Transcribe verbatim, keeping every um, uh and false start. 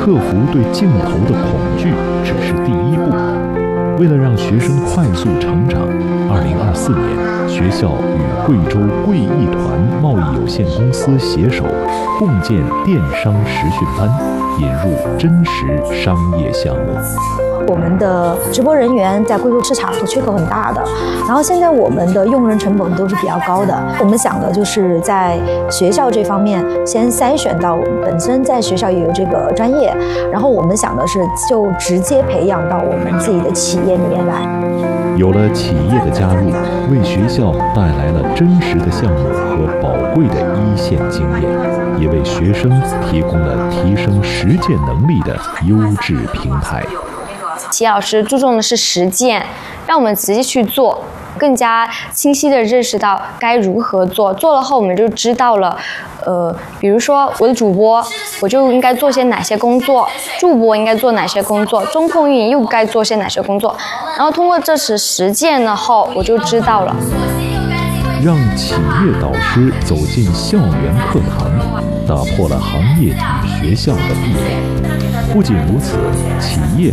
克服对镜头的恐惧只是第一步。为了让学生快速成长，二零二四年，学校与贵州贵艺团贸易有限公司携手，共建电商实训班，引入真实商业项目。 我们的直播人员在贵州市场是缺口很大的，然后现在我们的用人成本都是比较高的。我们想的就是在学校这方面先筛选到我们本身在学校也有这个专业，然后我们想的是就直接培养到我们自己的企业里面来。 有了企业的加入，为学校带来了真实的项目和宝贵的一线经验，也为学生提供了提升实践能力的优质平台。 齐老师注重的是实践，让我们直接去做，更加清晰地认识到该如何做。做了后，我们就知道了，呃，比如说我的主播，我就应该做些哪些工作；助播应该做哪些工作；中控运营又该做些哪些工作。然后通过这次实践了后，我就知道了。 让企业导师走进校园课堂，打破了行业与学校的壁垒。不仅如此，企业